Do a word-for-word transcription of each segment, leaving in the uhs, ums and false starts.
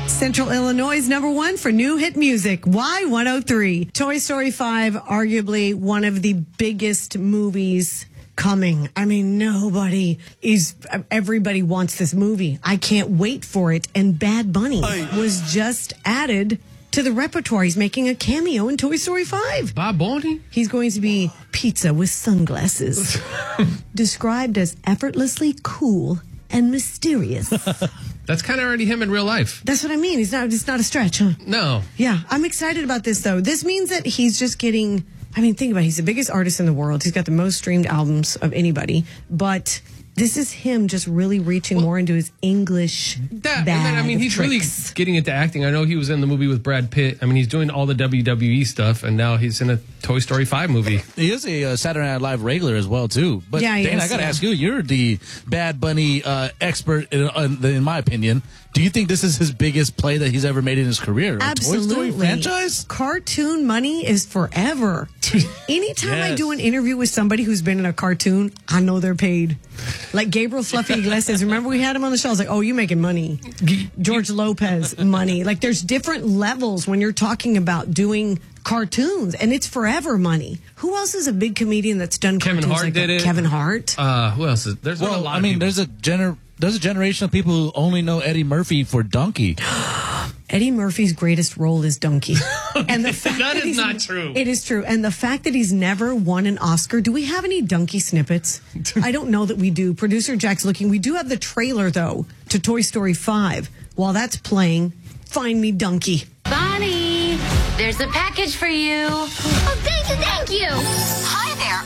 Central Illinois' number one for new hit music, Y one oh three. Toy Story five, arguably one of the biggest movies coming. I mean, nobody is, everybody wants this movie. I can't wait for it. And Bad Bunny was just added to the repertoire. He's making a cameo in Toy Story five. Bad Bunny? He's going to be pizza with sunglasses. Described as effortlessly cool and mysterious. That's kind of already him in real life. That's what I mean. It's not, it's not a stretch, huh? No. Yeah, I'm excited about this, though. This means that he's just getting... I mean, think about it. He's the biggest artist in the world. He's got the most streamed albums of anybody. But this is him just really reaching well, more into his English that, bag and then, I mean, he's tricks. really getting into acting. I know he was in the movie with Brad Pitt. I mean, he's doing all the W W E stuff, and now he's in a Toy Story five movie. He is a uh, Saturday Night Live regular as well, too. But, yeah, Dan, is, I got to yeah. ask you, you're the Bad Bunny uh, expert, in, uh, in my opinion. Do you think this is his biggest play that he's ever made in his career? Absolutely. A Toy Story franchise? Cartoon money is forever. Anytime Yes. I do an interview with somebody who's been in a cartoon, I know they're paid. Like Gabriel Fluffy Iglesias. Remember we had him on the show? I was like, oh, you're making money. George Lopez, money. Like there's different levels when you're talking about doing cartoons, and it's forever money. Who else is a big comedian that's done Kevin cartoons? Hart like did that? it. Kevin Hart. Uh, who else is there's a Well, lot I of mean, people. there's a gener- there's a generation of people who only know Eddie Murphy for Donkey. Eddie Murphy's greatest role is Donkey. And the fact That is he's- not true. It is true. And the fact that he's never won an Oscar. Do we have any Donkey snippets? I don't know that we do. Producer Jack's looking. We do have the trailer, though, to Toy Story five. While that's playing, find me Donkey. Bonnie, there's a package for you. Oh, thank you, thank you. Hi there,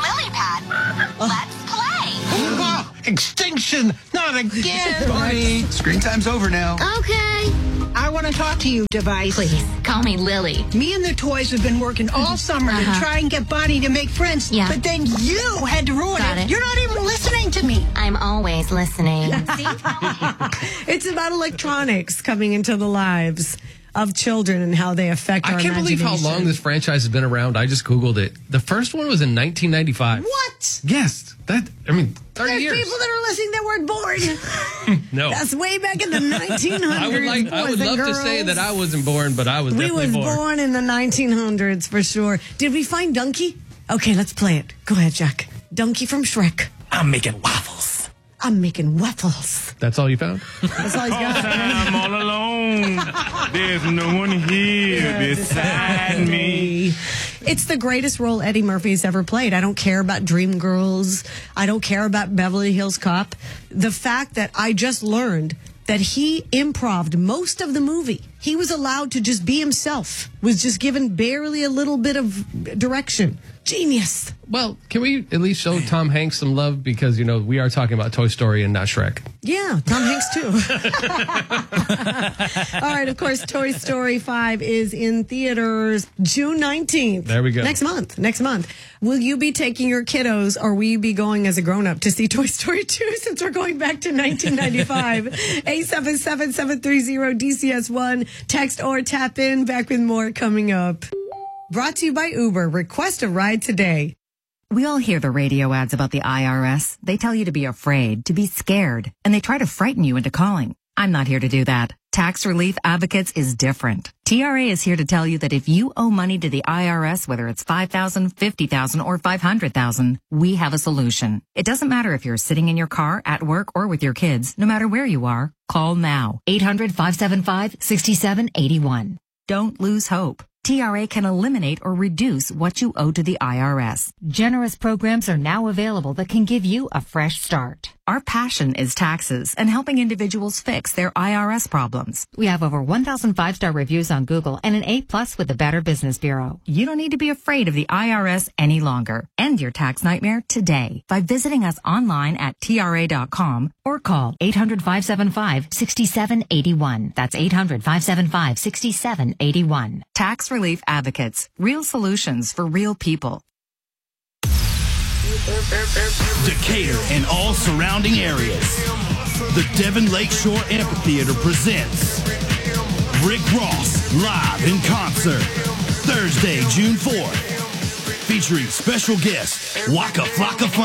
I'm Lily Pad. Let's play. Oh, extinction! Not again! Bonnie, screen time's over now. Okay. I want to talk to you, Device. Please, call me Lily. Me and the toys have been working all summer Uh-huh. to try and get Bonnie to make friends. Yeah. But then you had to ruin Got it. it. You're not even listening to me. I'm always listening. It's about electronics coming into the lives of children and how they affect I our can't believe how imagination. long this franchise has been around. I just Googled it. The first one was in nineteen ninety-five. What? Yes. That, I mean, thirty There's years. people that are listening that weren't born. No. That's way back in the nineteen hundreds. I would like. I would boys and love to say girls. that I wasn't born, but I was We definitely was born. born in the nineteen hundreds for sure. Did we find Donkey? Okay, let's play it. Go ahead, Jack. Donkey from Shrek. I'm making waffles. I'm making waffles. That's all you found? That's all he's got. I'm all alone. There's no one here beside me. It's the greatest role Eddie Murphy has ever played. I don't care about Dreamgirls. I don't care about Beverly Hills Cop. The fact that I just learned that he improv'd most of the movie. He was allowed to just be himself, was just given barely a little bit of direction. Genius. Well, can we at least show Tom Hanks some love? Because, you know, we are talking about Toy Story and not Shrek. Yeah, Tom Hanks too. All right, of course, Toy Story five is in theaters June nineteenth. There we go. Next month. Next month. Will you be taking your kiddos, or will you be going as a grown-up to see Toy Story two since we're going back to nineteen ninety-five? eight seven seven, seven three zero, D C S one. Text or tap in. Back with more coming up. Brought to you by Uber. Request a ride today. We all hear the radio ads about the I R S. They tell you to be afraid, to be scared, and they try to frighten you into calling. I'm not here to do that. Tax Relief Advocates is different. T R A is here to tell you that if you owe money to the I R S, whether it's five thousand dollars, fifty thousand dollars, or five hundred thousand dollars, we have a solution. It doesn't matter if you're sitting in your car, at work, or with your kids. No matter where you are, call now. eight hundred, five seven five, six seven eight one. Don't lose hope. T R A can eliminate or reduce what you owe to the I R S. Generous programs are now available that can give you a fresh start. Our passion is taxes and helping individuals fix their I R S problems. We have over one thousand five-star reviews on Google and an A plus with the Better Business Bureau. You don't need to be afraid of the I R S any longer. End your tax nightmare today by visiting us online at T R A dot com or call eight hundred, five seven five, six seven eight one. That's eight hundred, five seven five, six seven eight one. Tax Relief Advocates. Real solutions for real people. Decatur and all surrounding areas. The Devon Lakeshore Amphitheater presents Rick Ross live in concert Thursday, June fourth, featuring special guest Waka Flocka Flame.